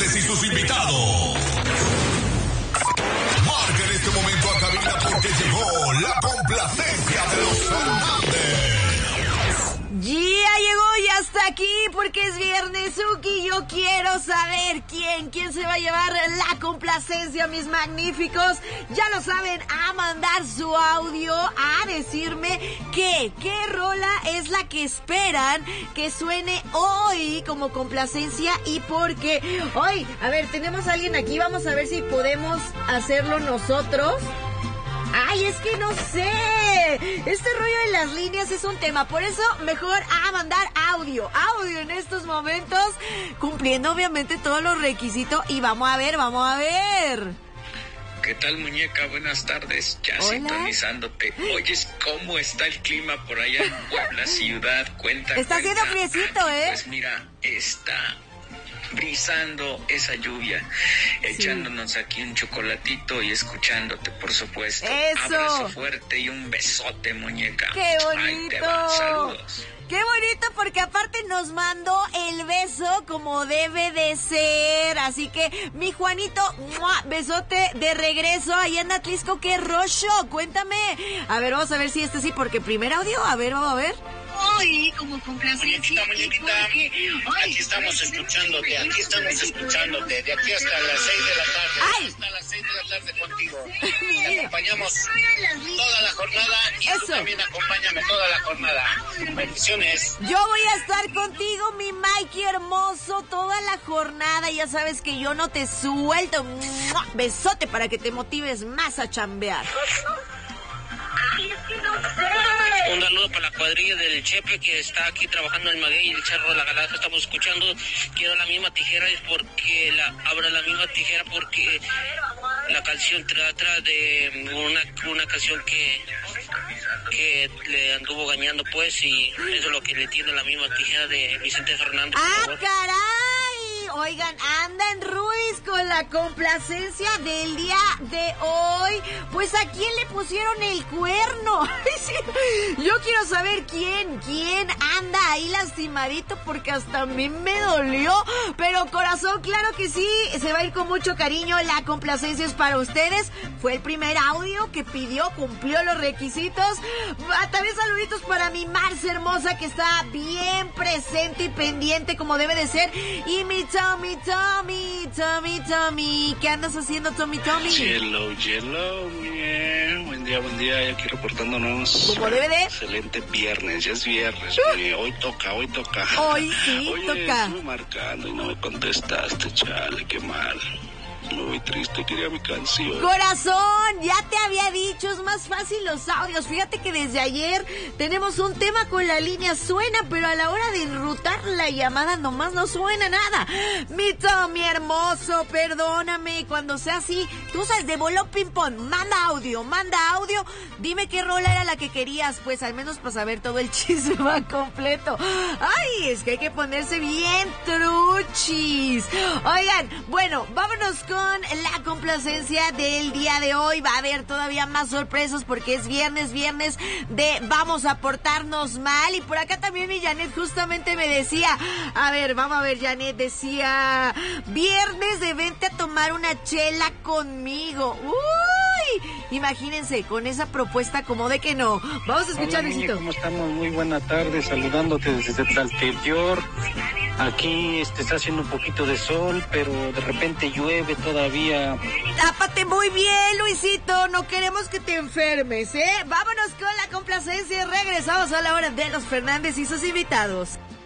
Fernández y sus invitados. Marca en este momento a cabina porque llegó la complacencia de los Fernández. Ya llegó, ya está aquí porque es viernes, Uki. Yo quiero saber quién se va a llevar la complacencia, mis magníficos. Ya lo saben, a mandar su audio, a decirme qué rola es la que esperan que suene hoy como complacencia y por qué. Hoy, a ver, tenemos a alguien aquí, vamos a ver si podemos hacerlo nosotros. Ay, es que no sé. Este rollo de las líneas es un tema. Por eso, mejor a mandar audio. Audio en estos momentos. Cumpliendo, obviamente, todos los requisitos. Y vamos a ver. ¿Qué tal, muñeca? Buenas tardes. Ya Hola. Sintonizándote. Oyes cómo está el clima por allá en Puebla ciudad. Cuenta. Está haciendo friecito, ¿eh? Pues mira, está brisando esa lluvia, echándonos aquí un chocolatito y escuchándote, por supuesto. Eso. Abrazo fuerte y un besote, muñeca. ¡Qué Ahí te va. bonito! Saludos. ¡Qué bonito! Porque aparte nos mandó el beso como debe de ser. Así que, mi Juanito, ¡mua! Besote de regreso. Ahí en Atlisco, ¡qué rollo! Cuéntame. A ver, vamos a ver si este sí, porque primer audio. A ver, vamos a ver. Hoy, como complacencia. Muñequita, aquí estamos escuchándote, de aquí hasta las 6 de la tarde. ¡Ay! Hasta las 6 de la tarde contigo. Te acompañamos toda la jornada y tú Eso. también acompáñame toda la jornada. Bendiciones. Yo voy a estar contigo, mi Mikey hermoso, toda la jornada. Ya sabes que yo no te suelto. ¡Mua! Besote para que te motives más a chambear. Un saludo para la cuadrilla del Chepe que está aquí trabajando en Maguey y el Charro de la Galaxia. Estamos escuchando. Quiero la misma tijera y porque abra la misma tijera porque la canción trata de una canción que le anduvo gañando pues y eso es lo que le tiene la misma tijera de Vicente Fernández. ¡Ah, Por favor. caray! Oigan, andan Ruiz con la complacencia del día de hoy. Pues ¿a quién le pusieron el cuerno? Sí, yo quiero saber quién anda ahí lastimadito porque hasta a mí me dolió. Pero corazón, claro que sí, se va a ir con mucho cariño. La complacencia es para ustedes. Fue el primer audio que pidió, cumplió los requisitos. También saluditos para mi Marce hermosa que está bien presente y pendiente como debe de ser. Y mi Tommy. ¿Qué andas haciendo, Tommy? Hello, bien. Buen día, ya aquí reportándonos. Como debe de. Excelente viernes, ya es viernes. Hoy toca. Hoy sí, Oye, toca. estuve marcando y no me contestaste, chale, qué mal. Muy triste, quería mi canción. Corazón, ya te había dicho, es más fácil los audios. Fíjate que desde ayer tenemos un tema con la línea, suena, pero a la hora de enrutar la llamada nomás no suena nada. Mi Tommy hermoso, perdóname, cuando sea así, tú sabes, de voló ping pong, manda audio, dime qué rola era la que querías, pues al menos para saber todo el chisme completo. Ay, es que hay que ponerse bien truchis. Oigan, bueno, vámonos con la complacencia del día de hoy. Va a haber todavía más sorpresas porque es viernes de vamos a portarnos mal. Y por acá también mi Janet justamente me decía, a ver, vamos a ver, Janet decía, viernes de vente a tomar una chela conmigo. ¡Uy! Imagínense, con esa propuesta como de que no. Vamos a escuchar, Hola, Luisito. ¿cómo estamos? Muy buena tarde, saludándote desde Tlaltepyor. Aquí está haciendo un poquito de sol, pero de repente llueve todavía. Tápate muy bien, Luisito, no queremos que te enfermes, ¿eh? Vámonos con la complacencia y regresamos a la hora de los Fernández y sus invitados.